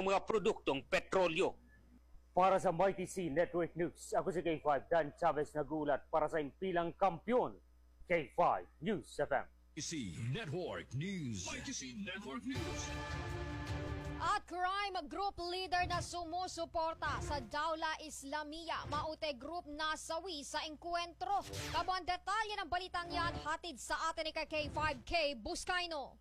ng mga produktong petrolyo. Para sa Mighty C Network News, ako si K5 Dan Chavez nagulat para sa impilang kampyon, K5 News FM. ITC Network News. ITC Network News. At crime group leader na sumusuporta sa Dawla Islamia, Maute Group nasawi sa engkwentro. Kabuang detalye ng balitang yan hatid sa atin ni K5K Buscaino.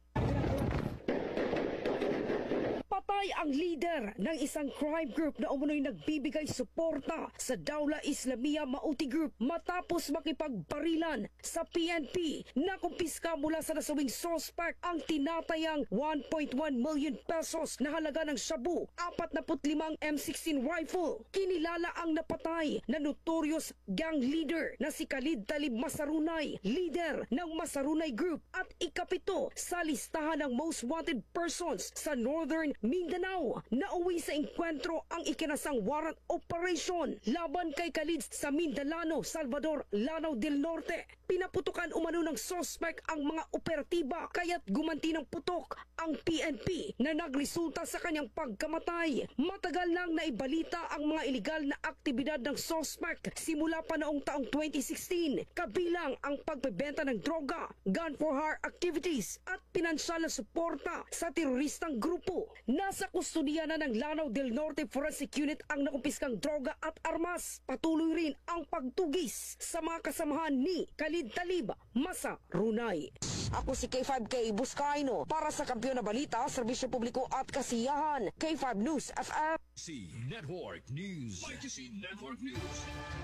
Patay ang leader ng isang crime group na umunoy nagbibigay suporta sa Dawla Islamia Maute Group matapos makipagbarilan sa PNP. Nakumpiska mula sa nasawing suspect ang tinatayang 1.1 million pesos na halaga ng shabu, 45 M16 rifle. Kinilala ang napatay na notorious gang leader na si Khalid Talib Masarunay, leader ng Masarunay Group at ikapito sa listahan ng most wanted persons sa Northern Mindanao. Nauwi sa engkwentro ang ikinasang warrant operation laban kay Khalid sa Mindanao, Salvador, Lanao del Norte. Pinaputukan umano ng suspect ang mga operatiba kaya't gumanti ng putok ang PNP na nagresulta sa kanyang pagkamatay. Matagal nang naibalita ang mga iligal na aktibidad ng suspect simula pa noong taong 2016, kabilang ang pagbebenta ng droga, gun for hire activities at pinansyal na suporta sa teroristang grupo. Nasa kustodiya na ng Lanao del Norte Forensic Unit ang nakumpiskang droga at armas. Patuloy rin ang pagtugis sa mga kasamahan ni Khalid Talib Masarunay. Ako si K5K Buscaino para sa Kampiyon na Balita, Serbisyo Publiko at Kasiyahan, K5 News FM. ITC Network News. ITC Network News.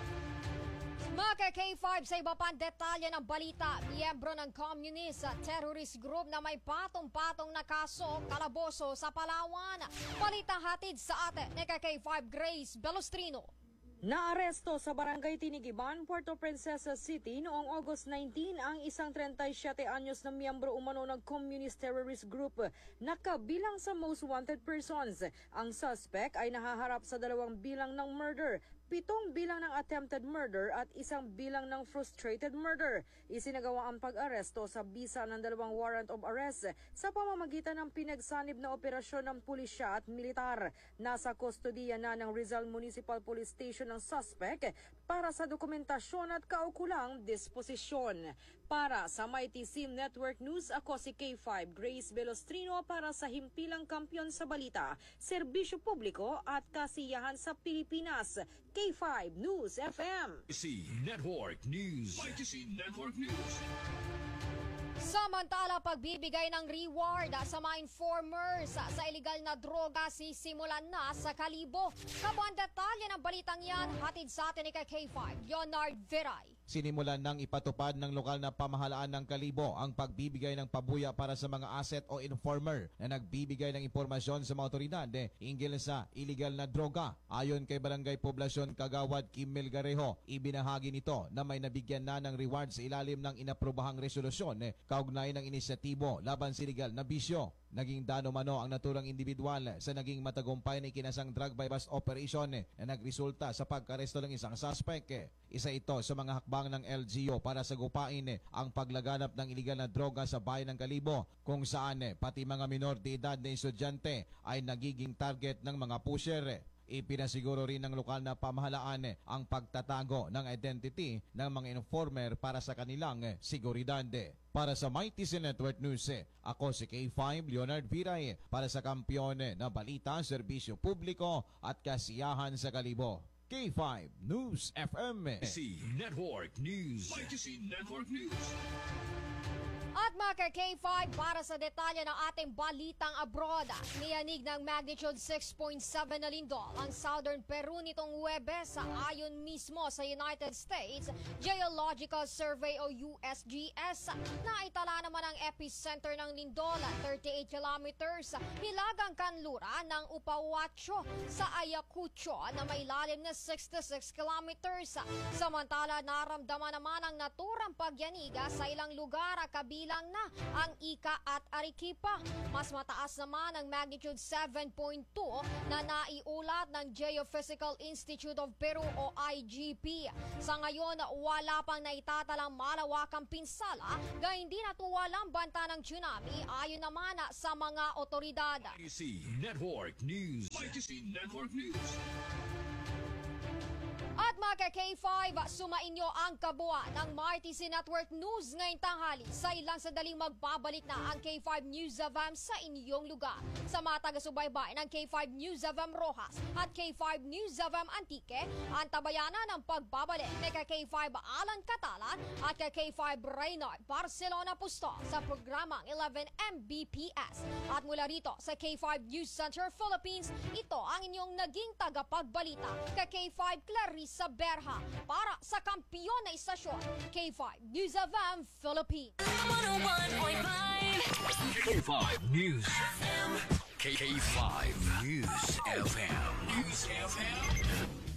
Mga K5 sa iba pang detalye ng balita, miyembro ng communist terrorist group na may patong-patong na kaso, kalaboso sa Palawan. Balita hatid sa atin ni K5 Grace Belostrino. Naaresto sa Barangay Tinigiban, Puerto Princesa City noong August 19 ang isang 37 anyos na miyembro umano ng communist terrorist group na kabilang sa most wanted persons. Ang suspect ay nahaharap sa 2 bilang ng murder, 7 bilang ng attempted murder at 1 bilang ng frustrated murder. Isinagawa ang pag-aresto sa bisa ng 2 warrant of arrest sa pamamagitan ng pinagsanib na operasyon ng pulisya at militar. Nasa kustodiya na ng Rizal Municipal Police Station ng suspect para sa dokumentasyon at kaukulang disposisyon. Para sa Mighty Sim Network News, ako si K5 Grace Belostrino para sa himpilang kampiyon sa balita, serbisyo publiko at kasiyahan sa Pilipinas. K5 News FM. ITC Network News. ITC Network News. Samantala, pagbibigay ng reward sa mga informers sa iligal na droga sisimulan na sa Kalibo. Kabuang detalye ng balitang yan, hatid sa atin ni K5, Leonard Veray. Sinimulan ng ipatupad ng lokal na pamahalaan ng Kalibo ang pagbibigay ng pabuya para sa mga asset o informer na nagbibigay ng impormasyon sa mga otoridad hinggil sa iligal na droga. Ayon kay Barangay Poblasyon Kagawad Kim Melgarejo, ibinahagi nito na may nabigyan na ng reward sa ilalim ng inaprobahang resolusyon kaugnay ng inisyatibo laban sa iligal na bisyo. Naging dano-mano ang naturang individual sa naging matagumpay na ikinasang drug bypass operation na nagresulta sa pagkaresto ng isang suspect. Isa ito sa mga hakbang ng LGU para sagupain ang paglaganap ng iligal na droga sa bayan ng Kalibo, kung saan pati mga minor de edad na estudyante ay nagiging target ng mga pusher. Ipinasiguro rin ng lokal na pamahalaan ang pagtatago ng identity ng mga informer para sa kanilang seguridad. Para sa Mighty Network News, ako si K5 Leonard Viray para sa Kampiyon na Balita, Serbisyo Publiko at Kasiyahan sa Kalibo. K5 News FM. ITC Network News. ITC Network News. At mga K5, para sa detalye ng ating balitang abroad, niyanig ng magnitude 6.7 na lindol ang Southern Peru nitong Huwebes ayon mismo sa United States Geological Survey o USGS. Naitala naman ang epicenter ng lindol 38 kilometers hilagang kanluran ng Upahuacho sa Ayacucho na may lalim na 66 kilometers. Samantala, naramdaman naman ang naturang pagyaniga sa ilang lugar kabilang kabilang na ang Ica at Arequipa. Mas mataas naman ang magnitude 7.2 na naiulat ng Geophysical Institute of Peru o IGP. Sa ngayon, wala pang naitatalang malawakang pinsala, gayon din at walang banta ng tsunami ayon naman sa mga otoridad. YTC Network News. YTC Network News. At mga K5, sumainyo ang kabuuan ng MyTC Network News ngayong tanghali. Sa ilang sandaling magbabalik na ang K5 News FM sa inyong lugar. Sa mga taga-subaybay ng K5 News FM Rojas at K5 News FM Antique, ang tabayanan ng pagbabalik ni K5 Alan Catalan at K5 Reynard Barcelona Pusto sa programang 11 Mbps. At mula rito sa K5 News Center Philippines, ito ang inyong naging tagapagbalita K5 Clarice sa Berha para sa kampiyon na istasyon K5 News FM Philippines. 101.5 K5 News FM. K5 News FM. News FM.